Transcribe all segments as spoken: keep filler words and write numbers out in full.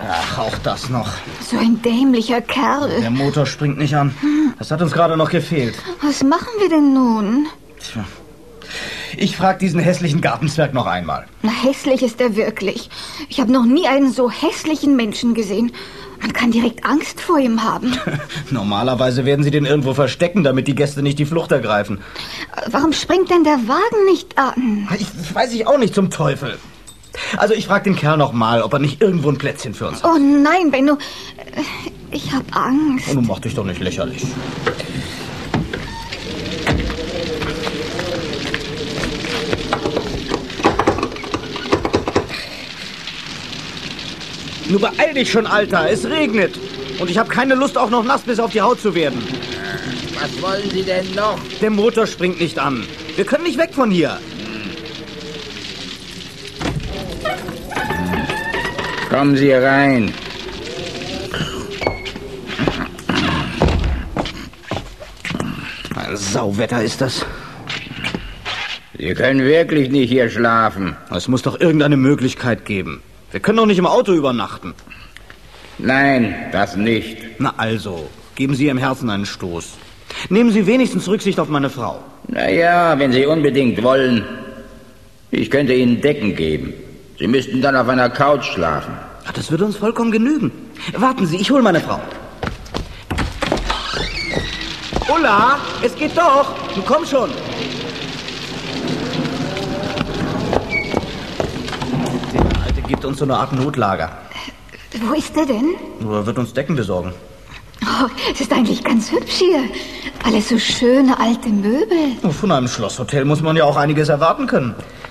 Ach, auch das noch. So ein dämlicher Kerl. Der Motor springt nicht an. Das hat uns gerade noch gefehlt. Was machen wir denn nun? Tja. Ich frage diesen hässlichen Gartenzwerg noch einmal. Na, hässlich ist er wirklich. Ich habe noch nie einen so hässlichen Menschen gesehen. Man kann direkt Angst vor ihm haben. Normalerweise werden sie den irgendwo verstecken, damit die Gäste nicht die Flucht ergreifen. Warum springt denn der Wagen nicht an? Ich, ich weiß ich auch nicht, zum Teufel. Also ich frage den Kerl noch mal, ob er nicht irgendwo ein Plätzchen für uns hat. Oh nein, Benno. Ich habe Angst. Oh, nun mach dich doch nicht lächerlich. Nur beeil dich schon, Alter. Es regnet. Und ich habe keine Lust, auch noch nass bis auf die Haut zu werden. Was wollen Sie denn noch? Der Motor springt nicht an. Wir können nicht weg von hier. Kommen Sie rein. Ein Sauwetter ist das. Sie können wirklich nicht hier schlafen. Es muss doch irgendeine Möglichkeit geben. Wir können doch nicht im Auto übernachten. Nein, das nicht. Na also, geben Sie Ihrem Herzen einen Stoß. Nehmen Sie wenigstens Rücksicht auf meine Frau. Na ja, wenn Sie unbedingt wollen. Ich könnte Ihnen Decken geben. Sie müssten dann auf einer Couch schlafen. Ach, das würde uns vollkommen genügen. Warten Sie, ich hole meine Frau. Ulla, es geht doch. Du komm schon. Der Alte gibt uns so eine Art Notlager. Wo ist er denn? Nur er wird uns Decken besorgen. Oh, es ist eigentlich ganz hübsch hier. Alles so schöne alte Möbel. Oh, von einem Schlosshotel muss man ja auch einiges erwarten können.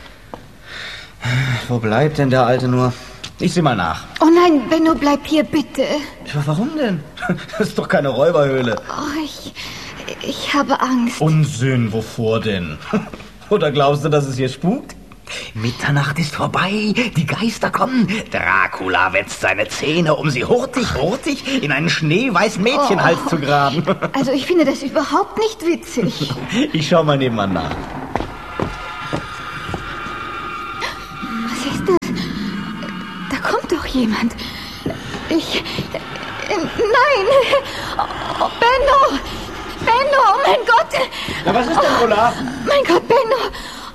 Wo bleibt denn der Alte nur? Ich sehe mal nach. Oh nein, Benno, bleib hier bitte. Ja, warum denn? Das ist doch keine Räuberhöhle. Oh, ich, ich habe Angst. Unsinn, wovor denn? Oder glaubst du, dass es hier spukt? Mitternacht ist vorbei, die Geister kommen. Dracula wetzt seine Zähne, um sie hurtig, hurtig in einen schneeweißen Mädchenhals oh. zu graben. Also ich finde das überhaupt nicht witzig. Ich schau mal nebenan nach. Was ist das? Da kommt doch jemand. Ich... Äh, nein! Oh, Benno! Benno, oh mein Gott! Na, was ist denn, Ulla? Mein Gott, Benno!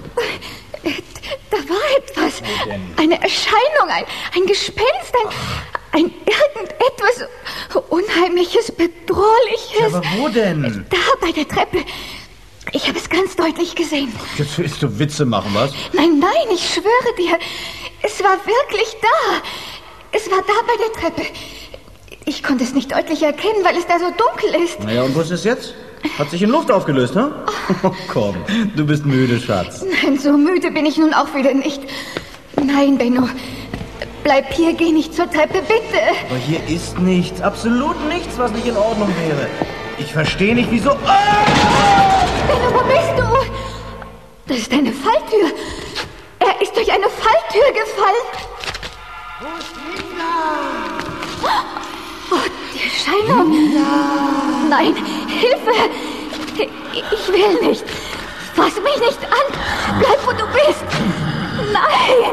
Da war etwas. Eine Erscheinung, ein, ein Gespenst, ein, ein irgendetwas Unheimliches, Bedrohliches. Ja, aber wo denn? Da, bei der Treppe. Ich habe es ganz deutlich gesehen. Jetzt willst du Witze machen, was? Nein, nein, ich schwöre dir. Es war wirklich da. Es war da bei der Treppe. Ich konnte es nicht deutlich erkennen, weil es da so dunkel ist. Naja, und wo ist es jetzt? Hat sich in Luft aufgelöst, ne? Oh, komm, du bist müde, Schatz. Nein, so müde bin ich nun auch wieder nicht. Nein, Benno, bleib hier, geh nicht zur Treppe, bitte. Aber hier ist nichts, absolut nichts, was nicht in Ordnung wäre. Ich verstehe nicht, wieso... Oh! Benno, wo bist du? Das ist eine Falltür. Er ist durch eine Falltür gefallen. Wo ist Linda? Oh, die Erscheinung. Linda. Nein, Hilfe. Ich will nicht. Fass mich nicht an. Bleib, wo du bist. Nein.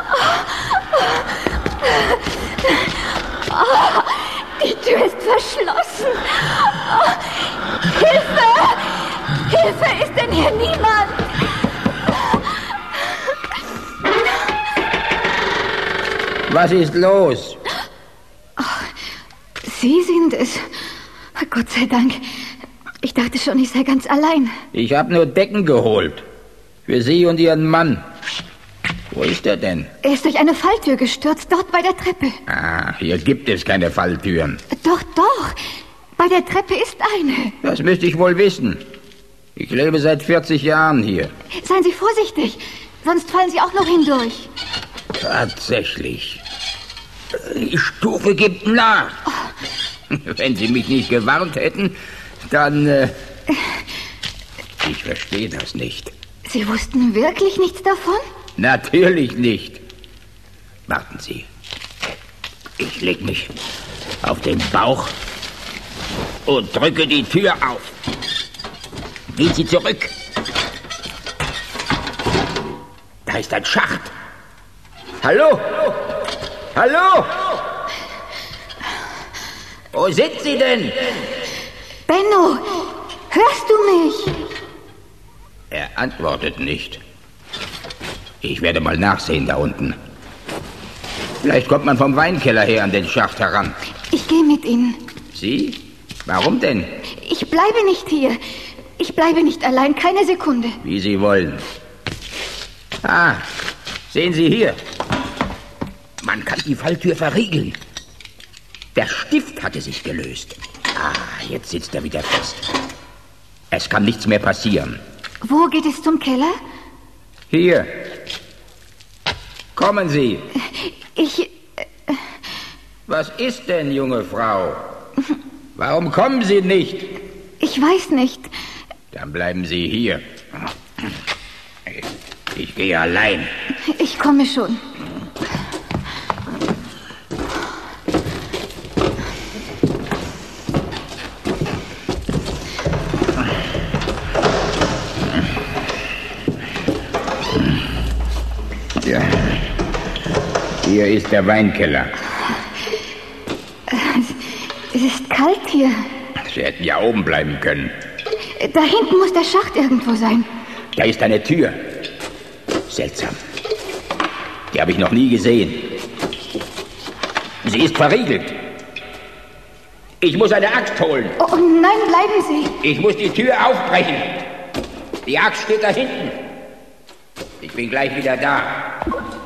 Oh, die Tür ist verschlossen. Oh, Hilfe. Hilfe, ist denn hier niemand? Was ist los? Oh, Sie sind es. Gott sei Dank. Ich dachte schon, ich sei ganz allein. Ich habe nur Decken geholt. Für Sie und Ihren Mann. Wo ist er denn? Er ist durch eine Falltür gestürzt, dort bei der Treppe. Ah, hier gibt es keine Falltüren. Doch, doch. Bei der Treppe ist eine. Das müsste ich wohl wissen. Ich lebe seit vierzig Jahren hier. Seien Sie vorsichtig, sonst fallen Sie auch noch hindurch. Tatsächlich. Die Stufe gibt nach. Oh. Wenn Sie mich nicht gewarnt hätten, dann... Äh, ich verstehe das nicht. Sie wussten wirklich nichts davon? Natürlich nicht. Warten Sie. Ich leg mich auf den Bauch und drücke die Tür auf. Gehen Sie zurück. Da ist ein Schacht. Hallo? Hallo? Wo sind Sie denn? Benno, hörst du mich? Er antwortet nicht. Ich werde mal nachsehen da unten. Vielleicht kommt man vom Weinkeller her an den Schacht heran. Ich gehe mit Ihnen. Sie? Warum denn? Ich bleibe nicht hier. Ich bleibe nicht allein, keine Sekunde. Wie Sie wollen. Ah, sehen Sie hier. Man kann die Falltür verriegeln. Der Stift hatte sich gelöst. Ah, jetzt sitzt er wieder fest. Es kann nichts mehr passieren. Wo geht es zum Keller? Hier. Kommen Sie. Ich... Äh, Was ist denn, junge Frau? Warum kommen Sie nicht? Ich weiß nicht. Dann bleiben Sie hier. Ich gehe allein. Ich komme schon. Ja. Hier ist der Weinkeller. Es ist kalt hier. Sie hätten ja oben bleiben können. Da hinten muss der Schacht irgendwo sein. Da ist eine Tür. Seltsam. Die habe ich noch nie gesehen. Sie ist verriegelt. Ich muss eine Axt holen. Oh nein, bleiben Sie. Ich muss die Tür aufbrechen. Die Axt steht da hinten. Ich bin gleich wieder da.